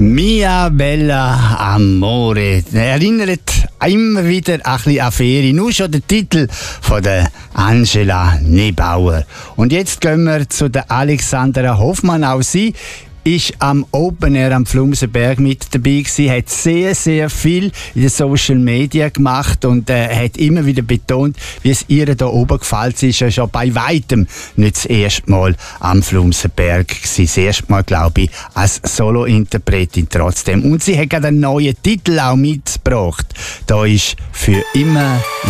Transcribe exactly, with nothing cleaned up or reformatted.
Mia Bella Amore erinnert immer wieder ein bisschen an Ferien. Nur schon der Titel von der Angela Nebauer. Und jetzt gehen wir zu der Alexandra Hoffmann. Auch sie ist am Open Air am Flumsenberg mit dabei gewesen, hat sehr, sehr viel in den Social Media gemacht und äh, hat immer wieder betont, wie es ihr da oben gefällt. Sie ist ja schon bei weitem nicht das erste Mal am Flumsenberg gewesen. Das erste Mal, glaube ich, als Solo-Interpretin trotzdem. Und sie hat gerade einen neuen Titel auch mitgebracht. Da ist «Für immer